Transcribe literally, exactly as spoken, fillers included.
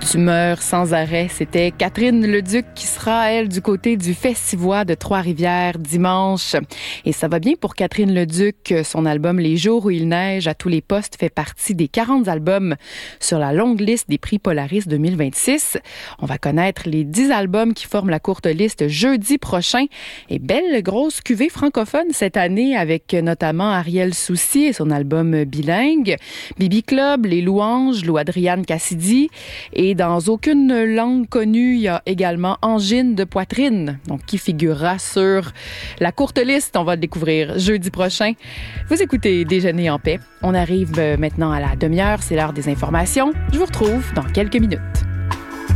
Tu meurs sans arrêt. C'était Catherine Leduc qui sera, elle, du côté du Festivois de Trois-Rivières dimanche. Et ça va bien pour Catherine Leduc. Son album Les jours où il neige à tous les postes fait partie des quarante albums sur la longue liste des prix Polaris deux mille vingt-six. On va connaître les dix albums qui forment la courte liste jeudi prochain. Et belle grosse cuvée francophone cette année avec notamment Ariel Soucy et son album Bilingue, Bibi Club, Les Louanges, Lou Adriane Cassidy. Et dans aucune langue connue, il y a également Angine de poitrine, donc qui figurera sur la courte liste. On va le découvrir jeudi prochain. Vous écoutez Déjeuner en paix. On arrive maintenant à la demi-heure, c'est l'heure des informations. Je vous retrouve dans quelques minutes.